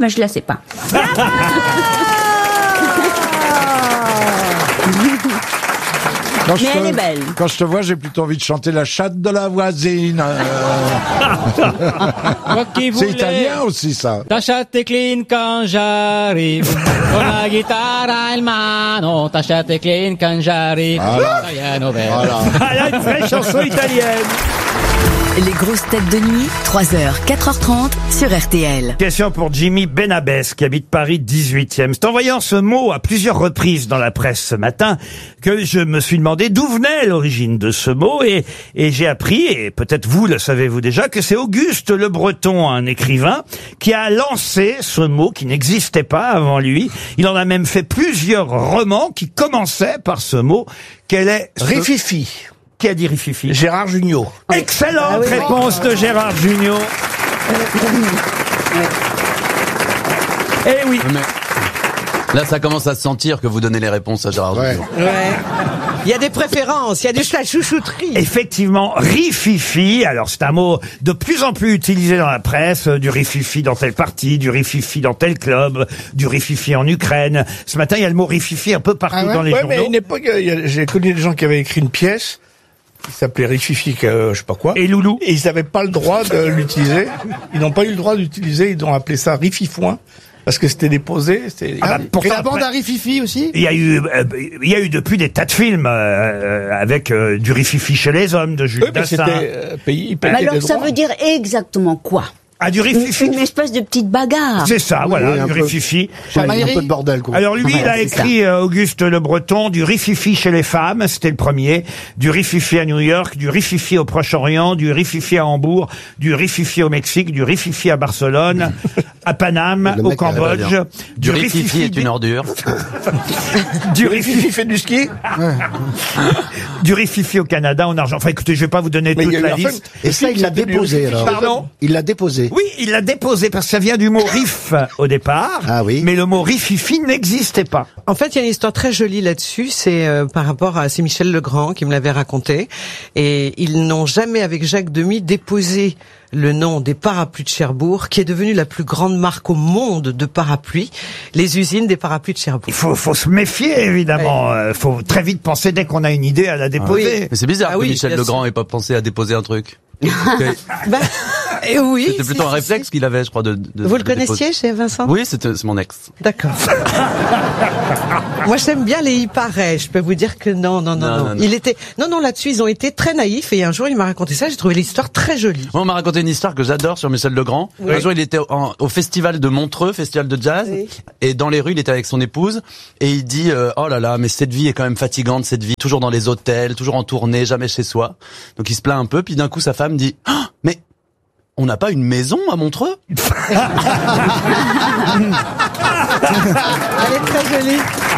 mais je la sais pas. Mais elle est belle. Quand je te vois, j'ai plutôt envie de chanter la chatte de la voisine. C'est italien aussi, ça. Ta chatte est clean quand j'arrive. Con la guitare in mano. Ta chatte est clean quand j'arrive. Voilà. Ah là, une vraie chanson italienne. Les grosses têtes de nuit, 3h, 4h30 sur RTL. Question pour Jimmy Benabès, qui habite Paris 18e. C'est en voyant ce mot à plusieurs reprises dans la presse ce matin que je me suis demandé d'où venait l'origine de ce mot, et j'ai appris, et peut-être vous le savez-vous déjà, que c'est Auguste Le Breton, un écrivain, qui a lancé ce mot qui n'existait pas avant lui. Il en a même fait plusieurs romans qui commençaient par ce mot. Quel est Rififi. Qui a dit Rififi? Gérard Jugnot. Excellente réponse de Gérard Jugnot. Eh oui. Mais là, ça commence à se sentir que vous donnez les réponses à Gérard Jugnot. Il y a des préférences, il y a de la chouchouterie. Effectivement, rififi. Alors, c'est un mot de plus en plus utilisé dans la presse. Du rififi dans tel parti, du rififi dans tel club, du rififi en Ukraine. Ce matin, il y a le mot rififi un peu partout dans les journaux. Mais à une époque, j'ai connu des gens qui avaient écrit une pièce qui s'appelait Rififi, je sais pas quoi. Et Loulou. Et ils n'avaient pas le droit de l'utiliser. Ils n'ont pas eu le droit d'utiliser. Ils ont appelé ça Rififouin. Parce que c'était déposé. Et la bande à Rififi aussi. Il y a eu depuis des tas de films avec du rififi chez les hommes de Jules Dassin. C'était pays. Mais alors, ça veut dire exactement quoi? Ah, du rififi. Une espèce de petite bagarre. C'est ça, voilà, du rififi. Un peu de bordel, quoi. Alors lui, il a écrit, Auguste Le Breton, du rififi chez les femmes, c'était le premier, du rififi à New York, du rififi au Proche-Orient, du rififi à Hambourg, du rififi au Mexique, du rififi à Barcelone, à Paname, au Cambodge. Du rififi est une ordure. Du rififi fait du ski. Du rififi au Canada, en Argent. Enfin, écoutez, je vais pas vous donner toute la liste. Et ça, il l'a déposé, alors. Pardon? Il l'a déposé. Oui, il l'a déposé parce que ça vient du mot riff au départ. Ah oui. Mais le mot rififi n'existait pas. En fait, il y a une histoire très jolie là-dessus. C'est par rapport à c'est Michel Legrand qui me l'avait raconté. Et ils n'ont jamais, avec Jacques Demy, déposé le nom des parapluies de Cherbourg, qui est devenue la plus grande marque au monde de parapluies, les usines des parapluies de Cherbourg. Il faut se méfier, évidemment. Faut très vite penser, dès qu'on a une idée, à la déposer. Oui. Mais c'est bizarre que Michel Legrand ait pas pensé à déposer un truc. Oui. C'était plutôt un réflexe qu'il avait, je crois, de Vous le connaissiez chez Vincent? Oui, c'est mon ex. D'accord. Moi, j'aime bien les il paraît. Je peux vous dire que non. Il était, non, là-dessus, ils ont été très naïfs et un jour, il m'a raconté ça. J'ai trouvé l'histoire très jolie. Moi, on m'a raconté une histoire que j'adore sur Michel Legrand. Oui. Un jour, il était au festival de Montreux, festival de jazz. Oui. Et dans les rues, il était avec son épouse. Et il dit, oh là là, mais cette vie est quand même fatigante, cette vie. Toujours dans les hôtels, toujours en tournée, jamais chez soi. Donc, il se plaint un peu. Puis d'un coup, sa femme dit, oh, mais on n'a pas une maison à Montreux? Elle est très jolie.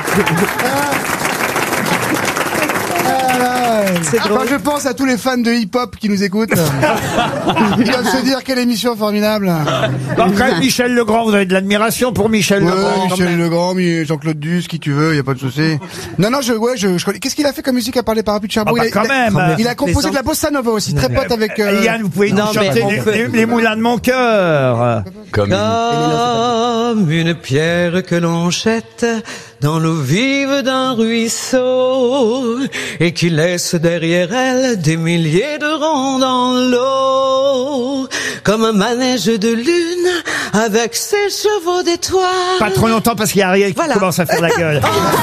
Quand je pense à tous les fans de hip-hop qui nous écoutent, ils doivent se dire quelle émission formidable. Quand même, Michel Legrand, vous avez de l'admiration pour Michel Legrand. Michel Legrand, Jean-Claude Duss, qui tu veux, y a pas de souci. Non, je connais. Qu'est-ce qu'il a fait comme musique à part les parapluies de Cherbourg? Il a composé de la bossa nova aussi, très pote avec. Yann, vous pouvez nous chanter les moulins de mon cœur. Comme une pierre que l'on jette dans l'eau vive d'un ruisseau et qui laisse derrière elle des milliers de ronds dans l'eau, comme un manège de lune avec ses chevaux d'étoiles. Pas trop longtemps parce qu'il y a Ariel qui commence à faire la gueule.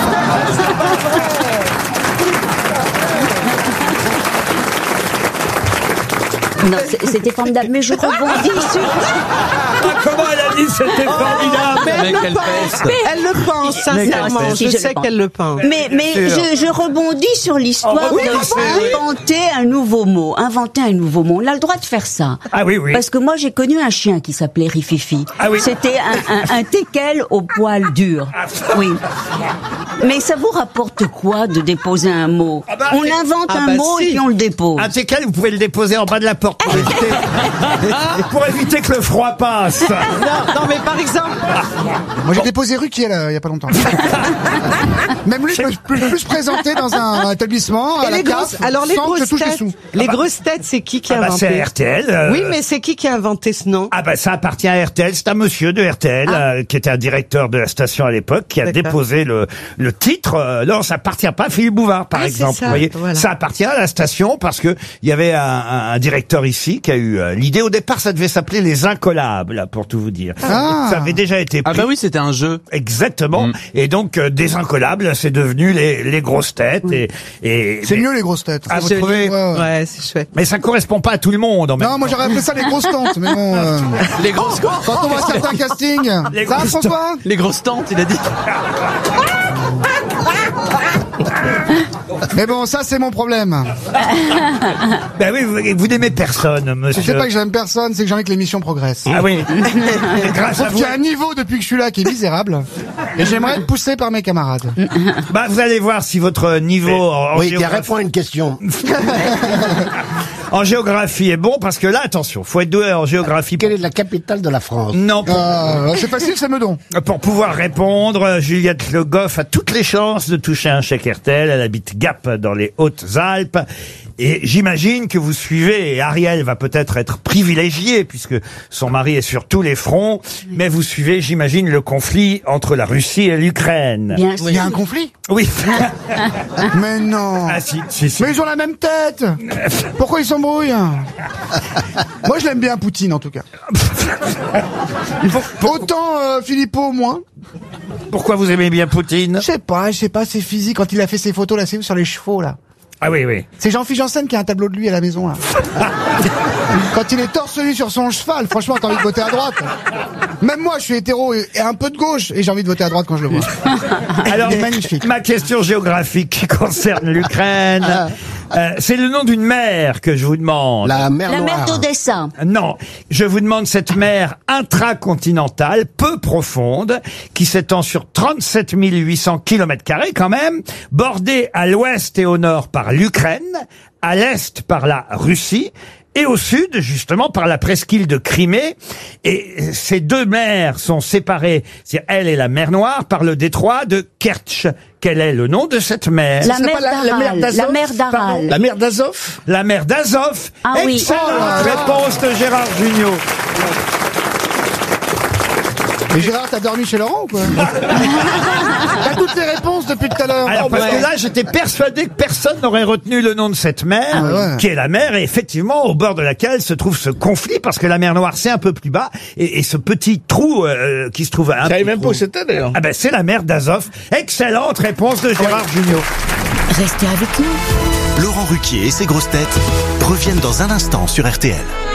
Non, c'était formidable, mais je rebondis sur... Comment elle a dit c'était formidable? Mais elle le pense, sincèrement. Je sais qu'elle le pense. Mais je rebondis sur l'histoire d'inventer un nouveau mot. Inventer un nouveau mot. On a le droit de faire ça. Ah oui, oui. Parce que moi, j'ai connu un chien qui s'appelait Rififi. Ah oui. C'était un teckel au poil dur. Oui. Mais ça vous rapporte quoi de déposer un mot? On invente un mot et puis on le dépose. Un teckel, vous pouvez le déposer en bas de la porte pour éviter que le froid passe. Non, mais par exemple, Moi, j'ai déposé Ruquier, là, il y a pas longtemps. Même lui, peut plus présenter dans un établissement, à la CAF, alors les sans que je grosses touche les têtes, sous. les grosses têtes, c'est qui a inventé? C'est RTL. Oui, mais c'est qui a inventé ce nom? Ah bah ça appartient à RTL, c'est un monsieur de RTL qui était un directeur de la station à l'époque qui a déposé le titre. Non, ça appartient pas à Philippe Bouvard par exemple. Ça, vous voyez, voilà. ça appartient à la station parce que il y avait un directeur ici qui a eu l'idée. Au départ, ça devait s'appeler Les Incollables, pour tout vous dire. Ça avait déjà été pris. Ah bah oui, c'était un jeu. Exactement. Et donc des Incollables, c'est devenu les grosses têtes et c'est mieux les grosses têtes. Ah, vous trouvez? Ouais, c'est chouette. Mais ça correspond pas à tout le monde en même temps. Non, moi j'aurais appelé ça les grosses tantes, mais bon. Les grosses tantes. Quand on voit certains castings. Les Ça, grosses François? Les grosses tantes, il a dit. Mais bon, ça c'est mon problème. Ben oui, vous n'aimez personne, monsieur. Je sais pas que j'aime personne, c'est que j'ai envie que l'émission progresse. Ah oui. Je trouve qu'il y a un niveau depuis que je suis là qui est misérable. Et j'aimerais être poussé par mes camarades. Bah, vous allez voir si votre niveau Oui, qui répond à une question. en géographie est bon, parce que là, attention, faut être doué en géographie. Quelle est la capitale de la France? Non. C'est facile, c'est Meudon. Pour pouvoir répondre, Juliette Le Goff a toutes les chances de toucher un chèque RTL. Elle habite Gap dans les Hautes-Alpes. Et j'imagine que vous suivez, et Ariel va peut-être être privilégiée puisque son mari est sur tous les fronts, mais vous suivez, j'imagine, le conflit entre la Russie et l'Ukraine. Bien sûr. Il y a un conflit? Oui. Mais non. Ah si. Mais ils ont la même tête. Pourquoi ils s'embrouillent? Moi je l'aime bien Poutine en tout cas. Autant Philippot moins. Pourquoi vous aimez bien Poutine? Je sais pas, c'est physique quand il a fait ses photos là, c'est où sur les chevaux là. Ah oui, oui. C'est Jean-Philippe Janssen qui a un tableau de lui à la maison là. Quand il est torse nu sur son cheval, franchement t'as envie de voter à droite. Même moi je suis hétéro et un peu de gauche et j'ai envie de voter à droite quand je le vois. Alors, il est magnifique. Ma question géographique qui concerne l'Ukraine, c'est le nom d'une mer que je vous demande. La mer La Noire. mer d'Odessa. Non, je vous demande cette mer intracontinentale, peu profonde, qui s'étend sur 37 800 km² quand même, bordée à l'ouest et au nord par l'Ukraine, à l'est par la Russie, et au sud, justement, par la presqu'île de Crimée. Et ces deux mers sont séparées, c'est-à-dire elle et la mer Noire, par le détroit de Kertch. Quel est le nom de cette mer? La mer d'Aral. La mer d'Aral. La mer d'Azov? La mer d'Azov. Ah oui. Excellente réponse de Gérard Jugnot. Mais Gérard, t'as dormi chez Laurent ou quoi? T'as toutes les réponses depuis tout à l'heure. Alors, parce que là, j'étais persuadé que personne n'aurait retenu le nom de cette mer, qui est la mer, et effectivement, au bord de laquelle se trouve ce conflit, parce que la mer Noire, c'est un peu plus bas, et ce petit trou qui se trouve à un peu. Je savais même pas où c'était d'ailleurs. Ah ben, c'est la mer d'Azov. Excellente réponse de Gérard Jugnot. Restez avec nous. Laurent Ruquier et ses grosses têtes reviennent dans un instant sur RTL.